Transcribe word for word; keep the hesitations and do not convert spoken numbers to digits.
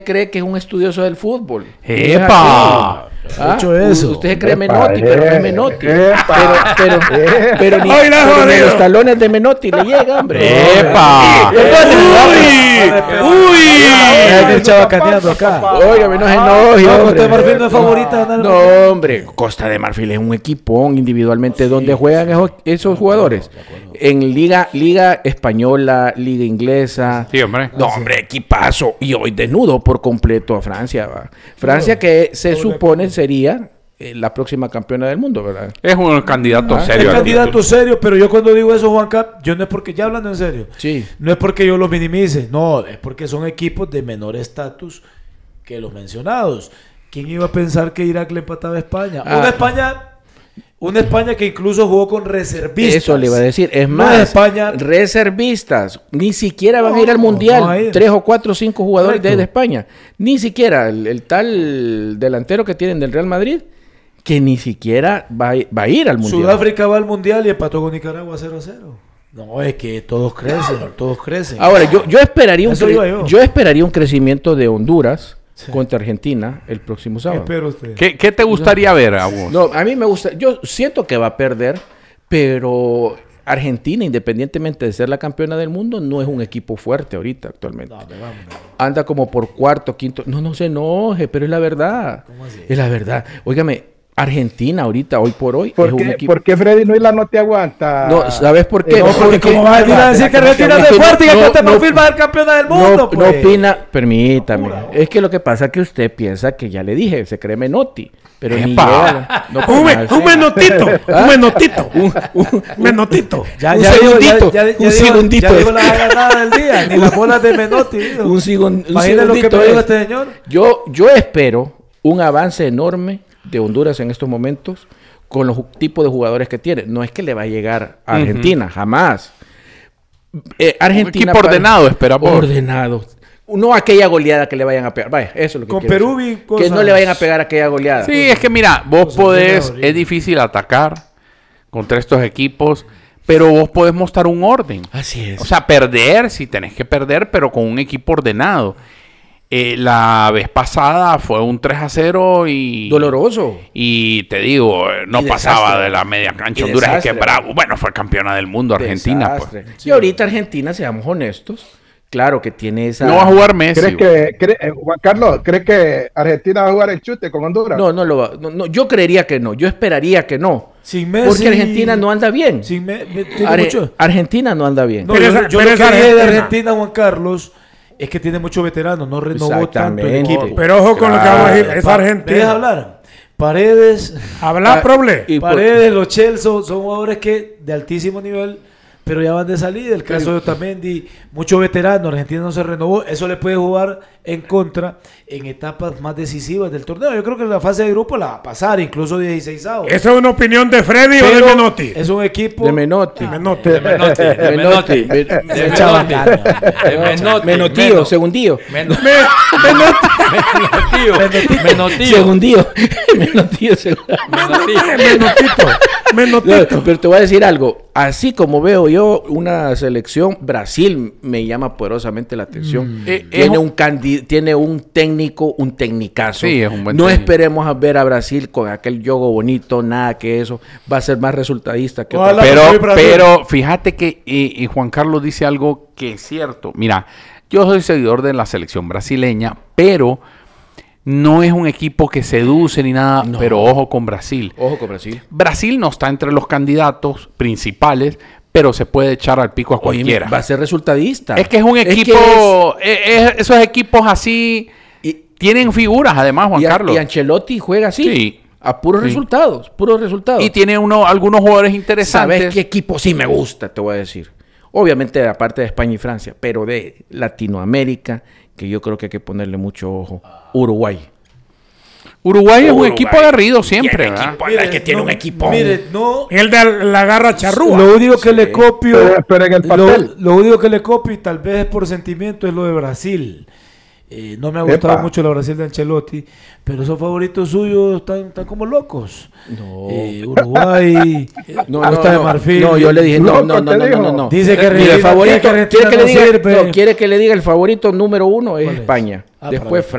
cree que es un estudioso del fútbol. ¡Epa! ¿Ah? Hecho eso. Usted se cree Epa, Menotti, eh, pero no es Menotti. epa. Pero, pero, Eh. pero ni, ¡Ay, la pero ni jodido! los talones de Menotti le llega, hombre. ¡Epa! ¡Uy! Hay ¡Uy! que chabacaneando acá. Óigame, no se enoje, No, hombre. Costa de Marfil no es favorita de ganar el No, hombre, Costa de Marfil es un equipón individualmente donde juegan esos, esos jugadores. En Liga Liga Española, Liga Inglesa. Sí, hombre. No, hombre, equipazo. Y hoy desnudo por completo a Francia. ¿va? Francia que se supone sería eh, la próxima campeona del mundo, ¿verdad? Es un candidato Ah, serio. Es candidato serio, pero yo cuando digo eso, Juan Cap, yo no es porque, ya hablando en serio, Sí. no es porque yo los minimice, no, es porque son equipos de menor estatus que los mencionados. ¿Quién iba a pensar que Irak le empataba a España? Ah. Una España... Una España que incluso jugó con reservistas. Eso le iba a decir. Es No más, es España. reservistas. Ni siquiera van a No, ir al no Mundial. va a ir. Tres o cuatro o cinco jugadores Correcto. de, de España. Ni siquiera el, el tal delantero que tienen del Real Madrid, que ni siquiera va, a- va a ir al Mundial. Sudáfrica va al Mundial y empató con Nicaragua cero a cero. No, es que todos crecen, todos crecen. Ahora, yo, yo, esperaría un Eso cre- digo yo. yo esperaría un crecimiento de Honduras contra Argentina el próximo ¿Qué sábado. espera usted? ¿Qué, qué te gustaría ver a vos? No, a mí me gusta. Yo siento que va a perder, pero Argentina, independientemente de ser la campeona del mundo, no es un equipo fuerte ahorita actualmente. No, me vamos. Anda como por cuarto, quinto. No, no se enoje, pero es la verdad. ¿Cómo así? Es la verdad. Óigame, Argentina ahorita, hoy por hoy, es ¿Por un qué, equipo. ¿Por qué Freddy no, y la no te aguanta? No, ¿sabes por qué? Eh, No, porque ¿cómo vas a venir a decir que Argentina es Es que no- fuerte y que no- Costa de no- Marfil va a ser campeona del mundo? No, pues? no opina, permítame. Es que lo que pasa es que usted piensa que ya le dije, se cree Menotti, pero ni Epa. llega. No Un, me- pongas- un menotito, un menotito, un, menotito. Ya, Un ya digo, segundito, ya, ya, ya un digo- segundito. Ya digo la ganada del día, ni las bolas de Menotti. digo. Un, segun- un Imagina lo que segundito me dijo es. este señor. Yo, yo espero un avance enorme de Honduras en estos momentos con los ju- tipos de jugadores que tiene. No es que le va a llegar a Argentina, jamás. Eh, Argentina equipo para- ordenado, esperamos. Ordenado. No aquella goleada que le vayan a pegar. Vaya, eso es lo que Con quiero Perú decir. vi Que cosas. no le vayan a pegar aquella goleada. Sí, es que mira, vos Pues, podés, ahorita. es difícil atacar contra estos equipos, pero vos podés mostrar un orden. Así es. O sea, perder, si tenés que perder, pero con un equipo ordenado. Eh, la vez pasada fue un tres a cero y... Doloroso. Y te digo, eh, no Y pasaba desastre. de la media cancha Y Honduras. Es que desastre. bravo. Bueno, fue campeona del mundo Argentina. Desastre. Pues. Y ahorita Argentina, seamos honestos, claro que tiene esa... No va a jugar Messi. ¿Crees que, cree- eh, Juan Carlos, ¿crees que Argentina va a jugar el chute con Honduras? No, no lo va. No, no, yo creería que no. Yo esperaría que no. Sin Messi. Porque Argentina no anda bien. Sin me, me- tiene Are- mucho. Argentina no anda bien. No, Pero yo, esa- yo pero lo que esa dije de Argentina- Argentina, Juan Carlos, es que tiene muchos veteranos, no renovó tanto el Exactamente. equipo. Pero ojo con lo que vamos a decir, es Pa- ¿Me dejas Argentina. hablar? Paredes, Habla, Ah, Proble. y por- Paredes, Los Chelsea son jugadores que de altísimo nivel, pero ya van de salida. El caso de Otamendi, muchos veteranos, Argentina no se renovó. Eso le puede jugar en contra en etapas más decisivas del torneo. Yo creo que en la fase de grupo la va a pasar, incluso dieciséis avos. ¿Esa es una opinión de Freddy o de Pero Menotti? es un equipo De Menotti. Menotti. Menotti, de Menotti. Menotti, Men- de de Chabacano. De Menotti, Menotío, Meno- segundío. Meno- Menotío, Menotío, Segundío. Menotío, segundío. Menotío. Menotito. Menotito. No, pero te voy a decir algo. Así como veo yo una selección, Brasil me llama poderosamente la atención. Eh, tiene, es un candi- tiene un técnico, un tecnicazo. Sí, es un buen no técnico. esperemos a ver a Brasil con aquel yogo bonito, nada que eso. Va a ser más resultadista que Ojalá. otra- Pero, Soy Brasil. pero fíjate que y, y Juan Carlos dice algo que es cierto. Mira, yo soy seguidor de la selección brasileña, pero no es un equipo que seduce ni nada. No. Pero ojo con Brasil. Ojo con Brasil. Brasil no está entre los candidatos principales, pero se puede echar al pico a Oye, cualquiera. va a ser resultadista. Es que es un Es que equipo, eh, eh, esos equipos así Y- tienen figuras, además, Juan y, a- Carlos. y Ancelotti juega así. Sí. A puros Sí. resultados, puros resultados. Y tiene uno, algunos jugadores interesantes. ¿Sabes qué equipo sí me gusta? Te voy a decir. Obviamente, aparte de España y Francia, pero de Latinoamérica, que yo creo que hay que ponerle mucho ojo. Uruguay. Uruguay es un Uruguay. equipo aguerrido siempre, Tiene ¿verdad? equipo. Es que tiene no, un equipón. Mire, no. El de la garra charrúa. Lo único que le copio. Pero- pero en el lo, papel. lo único que le copio, y tal vez es por sentimiento, es lo de Brasil. Eh, no me ha gustado Epa. mucho la Brasil de Ancelotti, pero esos favoritos suyos están, están como locos. No. Eh, Uruguay, No, Costa no, de no, Marfil. no, yo le dije, no, Loco, no, no, te no, no, dijo. no, no. Dice que Mira, Argentina- el favorito, que Argentina quiere que le no diga, sirve. no, quiere que le diga el favorito número uno es ¿Cuál es? España. Ah, Después para-